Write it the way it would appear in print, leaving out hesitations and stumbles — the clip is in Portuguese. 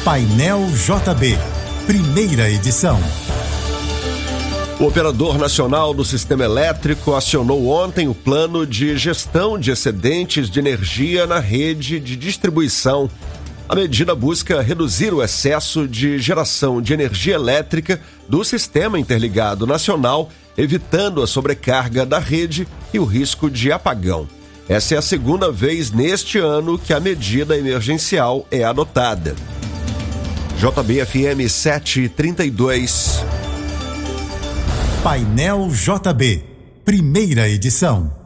Painel JB, primeira edição. O Operador Nacional do Sistema Elétrico acionou ontem o plano de gestão de excedentes de energia na rede de distribuição. A medida busca reduzir o excesso de geração de energia elétrica do Sistema Interligado Nacional, evitando a sobrecarga da rede e o risco de apagão. Essa é a segunda vez neste ano que a medida emergencial é adotada. JB-FM 732. Painel JB, primeira edição.